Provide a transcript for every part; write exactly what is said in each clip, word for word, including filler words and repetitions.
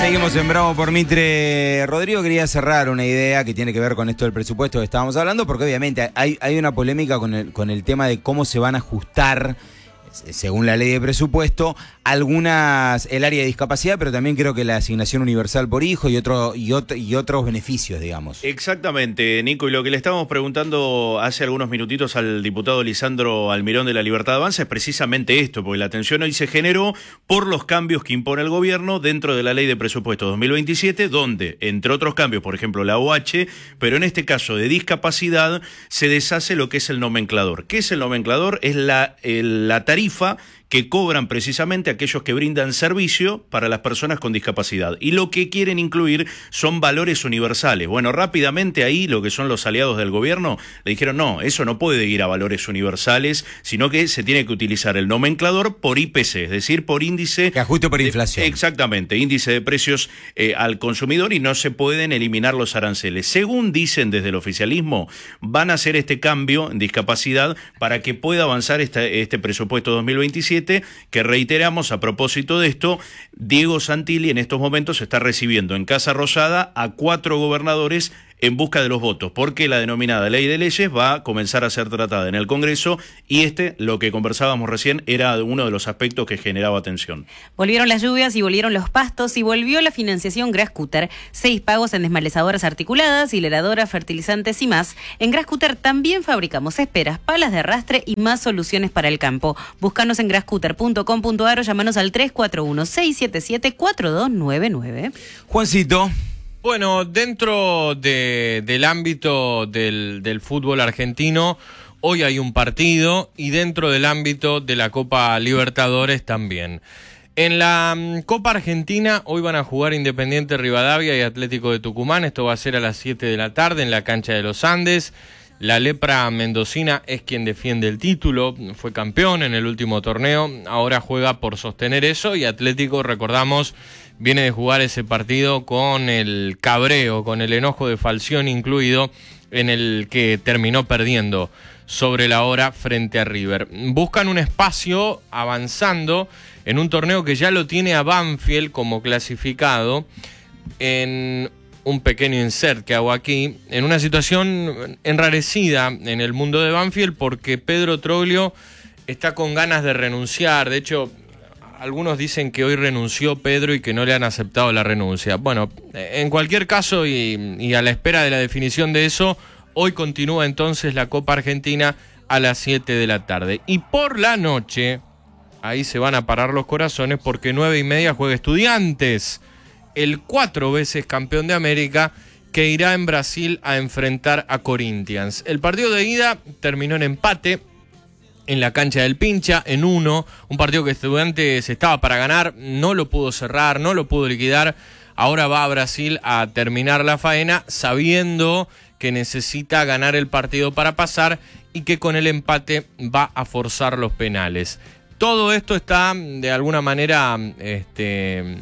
Seguimos en Bravo por Mitre. Rodrigo quería cerrar una idea que tiene que ver con esto del presupuesto que estábamos hablando, porque obviamente hay, hay una polémica con el, con el tema de cómo se van a ajustar, según la ley de presupuesto, algunas, el área de discapacidad, pero también creo que la asignación universal por hijo y, otro, y, otro, y otros beneficios, digamos. Exactamente, Nico, y lo que le estábamos preguntando hace algunos minutitos al diputado Lisandro Almirón de la Libertad Avanza es precisamente esto, porque la tensión hoy se generó por los cambios que impone el gobierno dentro de la ley de presupuesto dos mil veintisiete, donde, entre otros cambios, por ejemplo, la O H, pero en este caso de discapacidad, se deshace lo que es el nomenclador. ¿Qué es el nomenclador? Es la, el, la tarifa que cobran precisamente aquellos que brindan servicio para las personas con discapacidad. Y lo que quieren incluir son valores universales. Bueno, rápidamente ahí lo que son los aliados del gobierno le dijeron, no, eso no puede ir a valores universales, sino que se tiene que utilizar el nomenclador por I P C, es decir, por índice... Que ajuste por de, inflación. Exactamente, índice de precios eh, al consumidor, y no se pueden eliminar los aranceles. Según dicen desde el oficialismo, van a hacer este cambio en discapacidad para que pueda avanzar este, este presupuesto dos mil veintisiete, que reiteramos a propósito de esto, Diego Santilli en estos momentos está recibiendo en Casa Rosada a cuatro gobernadores en busca de los votos, porque la denominada ley de leyes va a comenzar a ser tratada en el Congreso, y este, lo que conversábamos recién, era uno de los aspectos que generaba tensión. Volvieron las lluvias y volvieron los pastos y volvió la financiación Grascutter. Seis pagos en desmalezadoras articuladas, hileradoras, fertilizantes y más. En Grascutter también fabricamos esperas, palas de arrastre y más soluciones para el campo. Búscanos en grascutter punto com punto a r o llamanos al tres cuatro uno, seis siete siete, cuatro dos nueve nueve. Juancito. Bueno, dentro de, del ámbito del, del fútbol argentino, hoy hay un partido, y dentro del ámbito de la Copa Libertadores también. En la um, Copa Argentina hoy van a jugar Independiente Rivadavia y Atlético de Tucumán. Esto va a ser a las siete de la tarde en la cancha de los Andes. La Lepra mendocina es quien defiende el título, fue campeón en el último torneo, ahora juega por sostener eso, y Atlético, recordamos, viene de jugar ese partido con el cabreo, con el enojo de Falcioni incluido, en el que terminó perdiendo sobre la hora frente a River. Buscan un espacio avanzando en un torneo que ya lo tiene a Banfield como clasificado, en un pequeño insert que hago aquí, en una situación enrarecida en el mundo de Banfield, porque Pedro Troglio está con ganas de renunciar. De hecho, algunos dicen que hoy renunció Pedro y que no le han aceptado la renuncia. Bueno, en cualquier caso, y, y a la espera de la definición de eso, hoy continúa entonces la Copa Argentina a las siete de la tarde. Y por la noche, ahí se van a parar los corazones, porque nueve y media juega Estudiantes, el cuatro veces campeón de América, que irá en Brasil a enfrentar a Corinthians. El partido de ida terminó en empate en la cancha del Pincha, en uno, un partido que Estudiantes estaba para ganar, no lo pudo cerrar, no lo pudo liquidar. Ahora va a Brasil a terminar la faena, sabiendo que necesita ganar el partido para pasar, y que con el empate va a forzar los penales. Todo esto está de alguna manera este,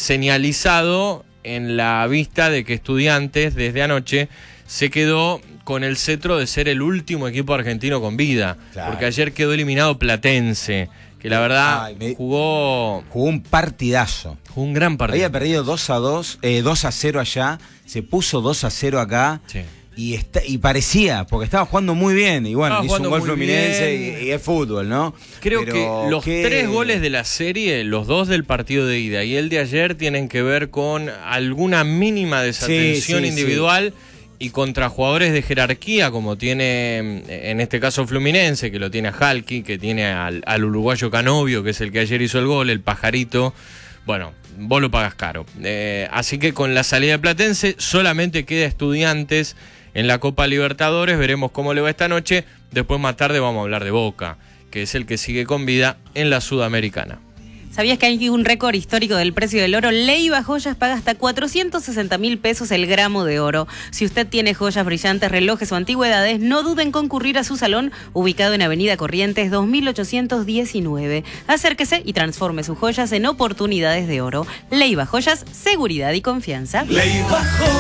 señalizado en la vista de que Estudiantes desde anoche se quedó con el cetro de ser el último equipo argentino con vida. Claro. Porque ayer quedó eliminado Platense, que la verdad Ay, me... jugó... Jugó un partidazo. Jugó un gran partido. Había perdido dos a dos, eh, dos a cero allá, se puso dos a cero acá. Sí. Y, está, y parecía, porque estaba jugando muy bien, y bueno, hizo un gol Fluminense y, y es fútbol, ¿no? Creo Pero que los ¿qué? tres goles de la serie, los dos del partido de ida y el de ayer, tienen que ver con alguna mínima desatención sí, sí, individual sí. Y contra jugadores de jerarquía, como tiene en este caso Fluminense, que lo tiene a Halki, que tiene al, al uruguayo Canovio, que es el que ayer hizo el gol, el pajarito. Bueno, vos lo pagás caro. Eh, así que con la salida de Platense solamente queda Estudiantes en la Copa Libertadores. Veremos cómo le va esta noche. Después, más tarde, vamos a hablar de Boca, que es el que sigue con vida en la Sudamericana. ¿Sabías que hay un récord histórico del precio del oro? Leiva Joyas paga hasta cuatrocientos sesenta mil pesos el gramo de oro. Si usted tiene joyas brillantes, relojes o antigüedades, no duden en concurrir a su salón, ubicado en Avenida Corrientes dos mil ochocientos diecinueve. Acérquese y transforme sus joyas en oportunidades de oro. Leiva Joyas, seguridad y confianza. Leiva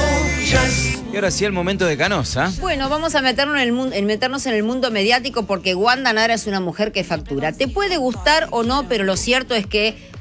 Joyas. Y ahora sí el momento de Canosa. Bueno, vamos a meternos en, el mundo, en meternos en el mundo mediático, porque Wanda Nara es una mujer que factura. Te puede gustar o no, pero lo cierto es que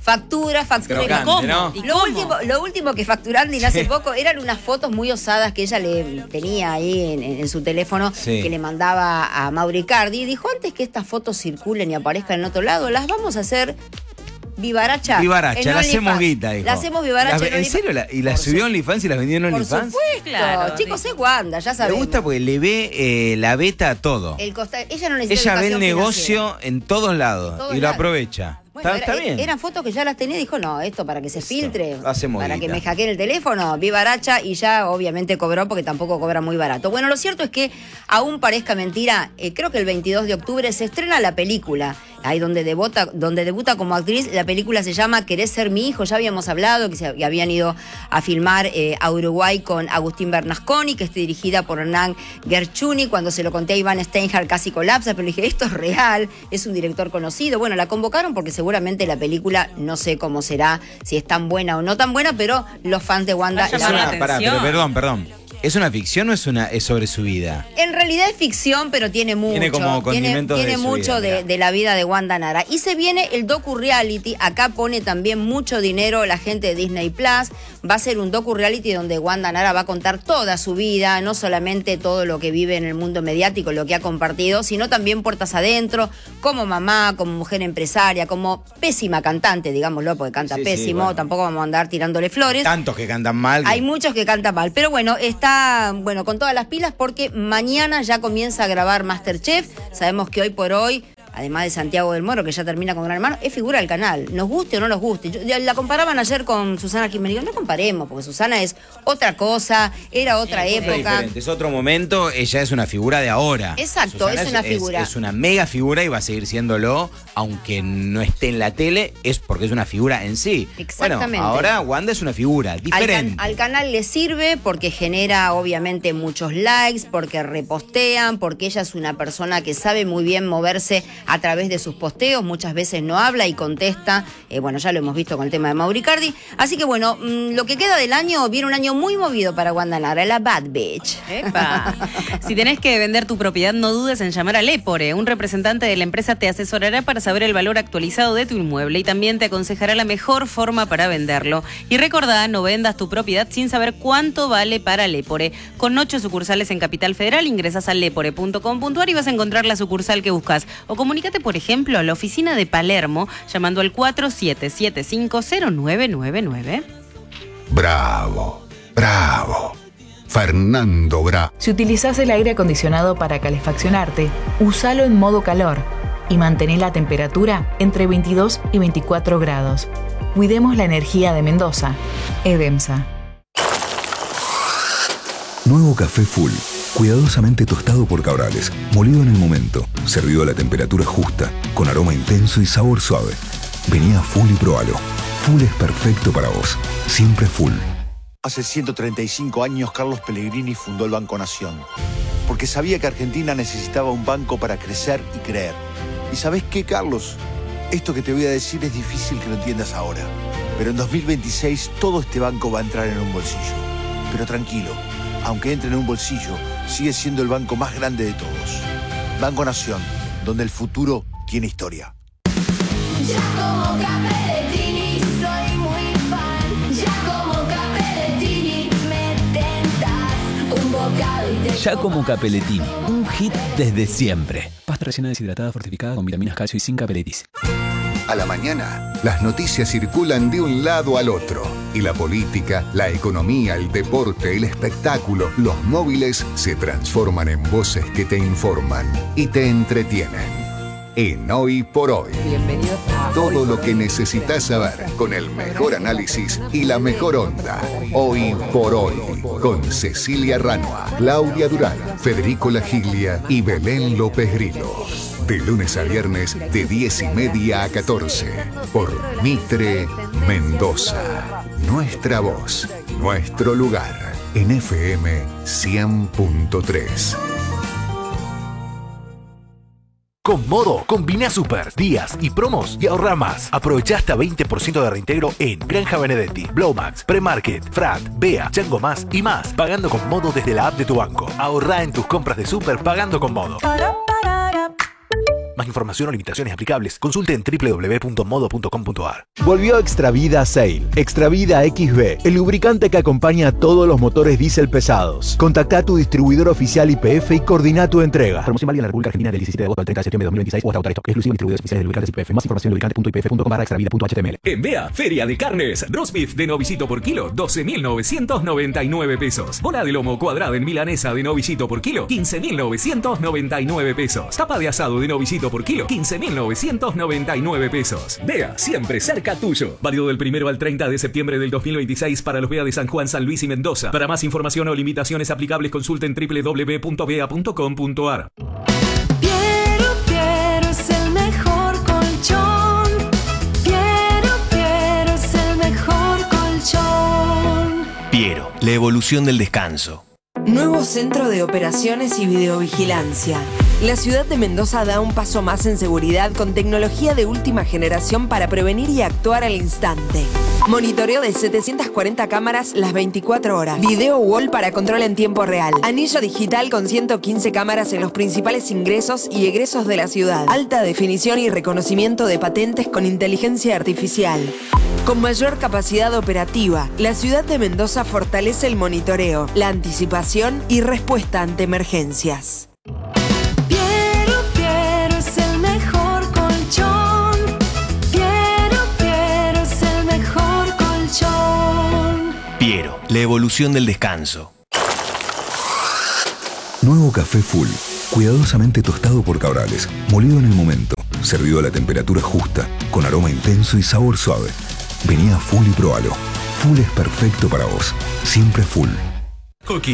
Factura, factura. Crocante, ¿Y cómo? ¿no? ¿Y lo, último, lo último que Facturandini hace Sí. poco eran unas fotos muy osadas que ella le tenía ahí en, en su teléfono, Sí. que le mandaba a Mauricardi. Y dijo, antes que estas fotos circulen y aparezcan en otro lado, las vamos a hacer vivaracha. Vivaracha, en la hacemos OnlyFans. guita, dijo. La hacemos vivaracha La- en ¿En OnlyFans. serio? La- ¿Y la Por subió a su- OnlyFans y la vendió en Por OnlyFans? supuesto. Claro, Chicos, sí. es Wanda, ya Me sabemos. gusta porque le ve eh, la beta a todo. El costa- ella no necesita Ella ve el educación negocio financiera. en todos lados Todos y lo lados. aprovecha. Bueno, está, era- está bien. Eran fotos que ya las tenía y dijo, no, esto para que se Esto, filtre, hacemos para que guita. me hackeen el teléfono, vi baracha y ya obviamente cobró porque tampoco cobra muy barato. Bueno, lo cierto es que, aún parezca mentira, eh, creo que el veintidós de octubre se estrena la película, ahí donde debuta, donde debuta como actriz. La película se llama Querés ser mi hijo, ya habíamos hablado que, se, que habían ido a filmar eh, a Uruguay con Agustín Bernasconi, que es dirigida por Hernán Gerchuni. Cuando se lo conté a Iván Steinhardt casi colapsa, pero le dije, esto es real, es un director conocido. Bueno, la convocaron porque seguramente la película, no sé cómo será, si es tan buena o no tan buena, pero los fans de Wanda Vaya la Es llamar van la a- una, pará, atención. pero perdón, perdón. ¿Es una ficción o es una es sobre su vida? En realidad es ficción, pero tiene mucho. Tiene como condimentos tiene de su mucho vida, de, mirá. de la vida de Wanda Nara. Y se viene el docu-reality. Acá pone también mucho dinero la gente de Disney Plus. Va a ser un docu-reality donde Wanda Nara va a contar toda su vida, no solamente todo lo que vive en el mundo mediático, lo que ha compartido, sino también puertas adentro, como mamá, como mujer empresaria, como pésima cantante, digámoslo, porque canta Sí, sí, pésimo. bueno. Tampoco vamos a andar tirándole flores. Tantos que cantan mal. que- Hay muchos que cantan mal, pero bueno, está bueno con todas las pilas porque mañana ya comienza a grabar MasterChef. Sabemos que hoy por hoy, además de Santiago del Moro, que ya termina con Gran Hermano, es figura del canal, nos guste o no nos guste. Yo- ya la comparaban ayer con Susana Jiménez, no comparemos, porque Susana es otra cosa, era otra Es época. diferente, es otro momento, ella es una figura de ahora. Exacto, es una figura. Es, una mega figura y va a seguir siéndolo, aunque no esté en la tele, es porque es una figura en sí. Exactamente. Bueno, ahora Wanda es una figura Al, diferente. can- al canal le sirve porque genera obviamente muchos likes, porque repostean, porque ella es una persona que sabe muy bien moverse a través de sus posteos, muchas veces no habla y contesta, eh, bueno, ya lo hemos visto con el tema de Mauricardi, así que bueno, mmm, lo que queda del año, viene un año muy movido para Wanda Nara, la Bad Bitch. Epa. Si tenés que vender tu propiedad, no dudes en llamar a Lepore. Un representante de la empresa te asesorará para saber el valor actualizado de tu inmueble y también te aconsejará la mejor forma para venderlo. Y recordá, no vendas tu propiedad sin saber cuánto vale para Lepore. Con ocho sucursales en Capital Federal, ingresás a lepore punto com punto ar y vas a encontrar la sucursal que buscas. O comunícate, por ejemplo, a la oficina de Palermo llamando al cuatro siete siete cinco cero nueve nueve nueve. Bravo, bravo. Fernando Bra. Si utilizás el aire acondicionado para calefaccionarte, usalo en modo calor y mantén la temperatura entre veintidós y veinticuatro grados. Cuidemos la energía de Mendoza. Edemsa. Nuevo café full. Cuidadosamente tostado por Cabrales, molido en el momento, servido a la temperatura justa, con aroma intenso y sabor suave. Vení a Full y probalo. Full es perfecto para vos. Siempre Full. Hace ciento treinta y cinco años Carlos Pellegrini fundó el Banco Nación, porque sabía que Argentina necesitaba un banco para crecer y creer. ¿Y sabés qué, Carlos? Esto que te voy a decir es difícil que lo entiendas ahora, pero en dos mil veintiséis todo este banco va a entrar en un bolsillo. Pero tranquilo, aunque entre en un bolsillo, sigue siendo el banco más grande de todos. Banco Nación, donde el futuro tiene historia. Ya como Capellettini soy muy fan. Ya como Capellettini me tentas un bocado y te Giacomo Capellettini, un hit desde siempre. Pasta rellena deshidratada fortificada con vitaminas, calcio y sin capelletis. A la mañana, las noticias circulan de un lado al otro. Y la política, la economía, el deporte, el espectáculo, los móviles se transforman en voces que te informan y te entretienen. En Hoy por Hoy. Bienvenidos a Todo lo que necesitas saber con el mejor análisis y la mejor onda. Hoy por Hoy. Con Cecilia Ranua, Claudia Durán, Federico Lagiglia y Belén López Grillo. De lunes a viernes de diez y media a catorce. Por Mitre Mendoza. Nuestra voz, nuestro lugar. En F M cien punto tres. Con Modo, combina super, días y promos y ahorra más. Aprovecha hasta veinte por ciento de reintegro en Granja Benedetti, Blowmax, Premarket, Frat, Bea, Chango Más y más. Pagando con Modo desde la app de tu banco. Ahorra en tus compras de super pagando con Modo. Más información o limitaciones aplicables, consulte en doble u doble u doble u punto modo punto com punto a r. Volvió Extravida Sail. Extravida X B, el lubricante que acompaña a todos los motores diésel pesados. Contacta a tu distribuidor oficial Y P F y coordina tu entrega. Promoción válida en la República Argentina del diecisiete de agosto al treinta de septiembre de dos mil veintiséis o hasta agotar stock. Exclusivo distribuidores oficiales de lubricantes Y P F. Más información en lubricante punto i p f punto com barra extravida punto h t m l. En Bea, Feria de Carnes. Roast beef de novillito por kilo, doce mil novecientos noventa y nueve pesos. Bola de lomo cuadrada en milanesa de novillito por kilo, quince mil novecientos noventa y nueve pesos. Tapa de asado de novillito por kilo, quince mil novecientos noventa y nueve pesos. Bea, siempre cerca tuyo. Válido del primero al treinta de septiembre del dos mil veintiséis para los Bea de San Juan, San Luis y Mendoza. Para más información o limitaciones aplicables, consulten doble u doble u doble u punto bea punto com punto a r. Piero, Piero es el mejor colchón. Piero, Piero es el mejor colchón. Piero, la evolución del descanso. Nuevo centro de operaciones y videovigilancia. La ciudad de Mendoza da un paso más en seguridad con tecnología de última generación para prevenir y actuar al instante. Monitoreo de setecientas cuarenta cámaras las veinticuatro horas. Video wall para control en tiempo real. Anillo digital con ciento quince cámaras en los principales ingresos y egresos de la ciudad. Alta definición y reconocimiento de patentes con inteligencia artificial. Con mayor capacidad operativa, la ciudad de Mendoza fortalece el monitoreo, la anticipación y respuesta ante emergencias. Piero, Piero es el mejor colchón. Piero, Piero es el mejor colchón. Piero, la evolución del descanso. Nuevo café Full, cuidadosamente tostado por Cabrales, molido en el momento, servido a la temperatura justa, con aroma intenso y sabor suave. Vení a Full y probalo. Full es perfecto para vos. Siempre Full. Coqui,